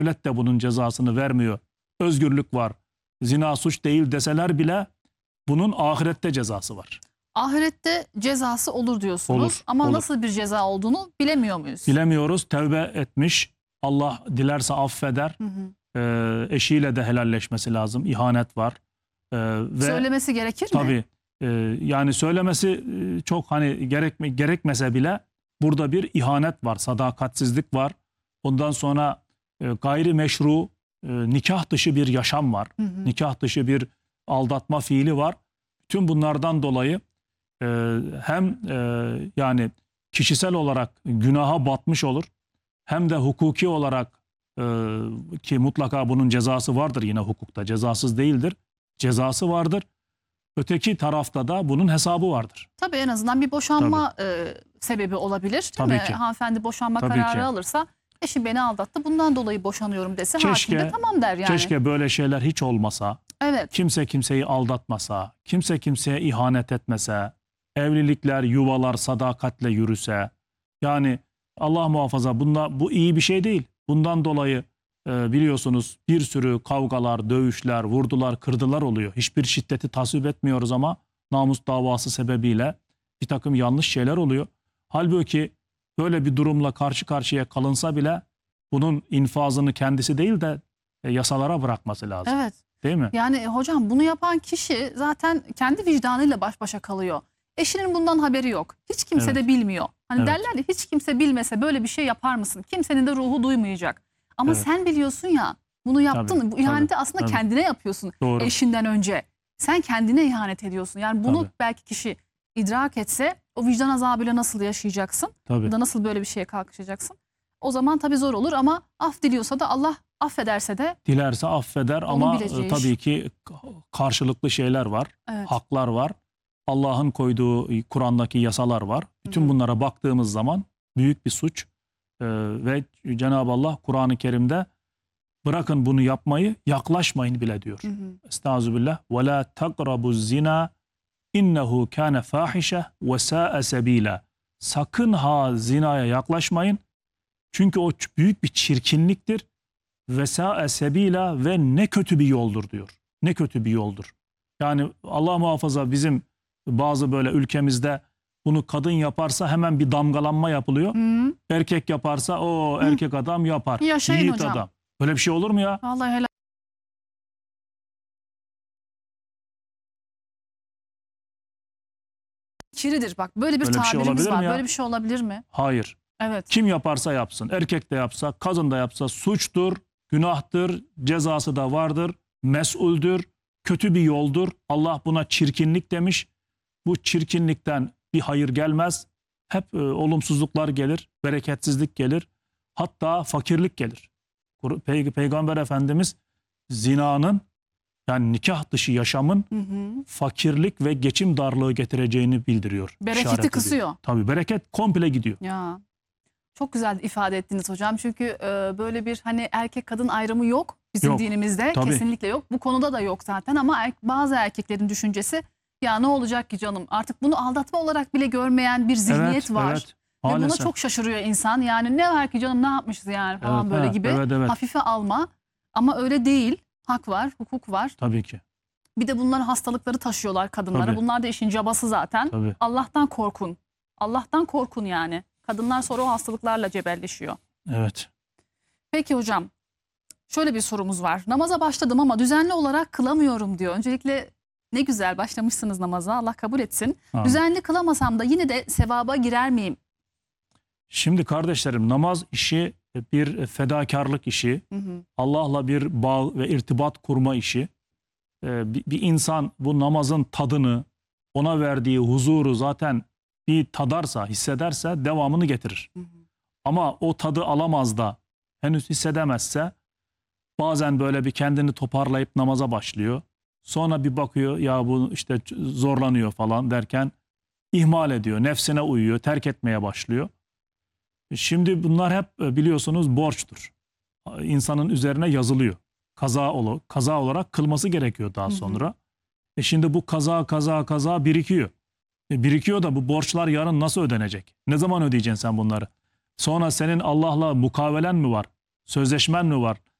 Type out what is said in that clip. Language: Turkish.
devlet de bunun cezasını vermiyor. Özgürlük var. Zina suç değil deseler bile bunun ahirette cezası var. Ahirette cezası olur diyorsunuz. Olur, Ama olur. nasıl bir ceza olduğunu bilemiyor muyuz? Bilemiyoruz. Tevbe etmiş. Allah dilerse affeder. Eşiyle de helalleşmesi lazım. İhanet var. Ve söylemesi gerekir mi? tabii yani söylemesi çok hani gerekmese bile burada bir ihanet var. Sadakatsizlik var. Ondan sonra gayrimeşru nikah dışı bir yaşam var. Nikah dışı bir aldatma fiili var. Tüm bunlardan dolayı hem yani kişisel olarak günaha batmış olur, hem de hukuki olarak ki mutlaka bunun cezası vardır, yine hukukta cezasız değildir, cezası vardır. Öteki tarafta da bunun hesabı vardır. Tabii en azından bir boşanma sebebi olabilir. Değil Tabii mi? ki. Hanımefendi boşanma Tabii kararı ki. alırsa, eşim beni aldattı bundan dolayı boşanıyorum dese, hakim de tamam der yani. Keşke böyle şeyler hiç olmasa. Evet. Kimse kimseyi aldatmasa, kimse kimseye ihanet etmese, evlilikler, yuvalar sadakatle yürüse. Yani Allah muhafaza, bu iyi bir şey değil. Bundan dolayı biliyorsunuz bir sürü kavgalar, dövüşler, vurdular, kırdılar oluyor. Hiçbir şiddeti tasvip etmiyoruz ama namus davası sebebiyle bir takım yanlış şeyler oluyor. Halbuki böyle bir durumla karşı karşıya kalınsa bile bunun infazını kendisi değil de yasalara bırakması lazım. Evet. Değil mi? Yani hocam bunu yapan kişi zaten kendi vicdanıyla baş başa kalıyor. Eşinin bundan haberi yok. Hiç kimse de bilmiyor. Hani derler ya, hiç kimse bilmese böyle bir şey yapar mısın? Kimsenin de ruhu duymayacak. Ama sen biliyorsun ya, bunu yaptın. Tabii, bu ihaneti aslında kendine yapıyorsun. Doğru. Eşinden önce. Sen kendine ihanet ediyorsun. Yani bunu belki kişi idrak etse o vicdan azabıyla nasıl yaşayacaksın? Tabii. Da nasıl böyle bir şeye kalkışacaksın? O zaman tabii zor olur ama af diliyorsa da Allah affederse de dilerse affeder ama tabii ki karşılıklı şeyler var. Haklar var. Allah'ın koyduğu Kur'an'daki yasalar var. Bütün bunlara baktığımız zaman büyük bir suç ve Cenab-ı Allah Kur'an-ı Kerim'de bırakın bunu yapmayı, yaklaşmayın bile diyor. Estağfirullah. Ve la takrabuz zina innehu kana fahişe ve sa'a sebila. Sakın ha zinaya yaklaşmayın. Çünkü o büyük bir çirkinliktir. Ve sa'a sebila, ve ne kötü bir yoldur diyor. Ne kötü bir yoldur. Yani Allah muhafaza, bizim bazı böyle ülkemizde bunu kadın yaparsa hemen bir damgalanma yapılıyor. Erkek yaparsa o erkek adam yapar. Yaşayın Yiğit hocam. adam. Böyle bir şey olur mu ya? Vallahi helal. Kiridir bak. Böyle bir tabirimiz var. Böyle bir şey olabilir mi? Hayır. Evet. Kim yaparsa yapsın. Erkek de yapsa, kadın da yapsa suçtur, günahtır, cezası da vardır, mesuldür, kötü bir yoldur. Allah buna çirkinlik demiş. Bu çirkinlikten bir hayır gelmez. Hep olumsuzluklar gelir, bereketsizlik gelir. Hatta fakirlik gelir. Peygamber Efendimiz zinanın, yani nikah dışı yaşamın fakirlik ve geçim darlığı getireceğini bildiriyor. Bereketi kısıyor. Tabii bereket komple gidiyor. Ya. Çok güzel ifade ettiniz hocam. Çünkü böyle bir hani erkek kadın ayrımı yok bizim dinimizde. Tabii. Kesinlikle yok. Bu konuda da yok zaten ama bazı erkeklerin düşüncesi, ya ne olacak ki canım, artık bunu aldatma olarak bile görmeyen bir zihniyet var. Evet. Ve buna çok şaşırıyor insan. Yani ne var ki canım, ne yapmışız yani falan böyle gibi. Hafife alma. Ama öyle değil. Hak var, hukuk var. Tabii ki. Bir de bunlar hastalıkları taşıyorlar kadınlara. Tabii. Bunlar da işin cabası zaten. Tabii. Allah'tan korkun. Allah'tan korkun yani. Kadınlar sonra o hastalıklarla cebelleşiyor. Evet. Peki hocam, şöyle bir sorumuz var. Namaza başladım ama düzenli olarak kılamıyorum diyor. Öncelikle ne güzel başlamışsınız namaza. Allah kabul etsin. Amin. Düzenli kılamasam da yine de sevaba girer miyim? Şimdi kardeşlerim, namaz işi bir fedakarlık işi. Allah'la bir bağ ve irtibat kurma işi. Bir insan bu namazın tadını, ona verdiği huzuru zaten bir tadarsa, hissederse devamını getirir. Ama o tadı alamaz da henüz hissedemezse bazen böyle bir kendini toparlayıp namaza başlıyor. Sonra bir bakıyor, ya bu işte zorlanıyor falan derken ihmal ediyor, nefsine uyuyor, terk etmeye başlıyor. Şimdi bunlar hep biliyorsunuz borçtur. İnsanın üzerine yazılıyor. Kaza olarak kılması gerekiyor daha sonra. Şimdi bu kaza birikiyor. Birikiyor da bu borçlar yarın nasıl ödenecek? Ne zaman ödeyeceksin sen bunları? Sonra senin Allah'la mukavelen mi var? Sözleşmen mi var?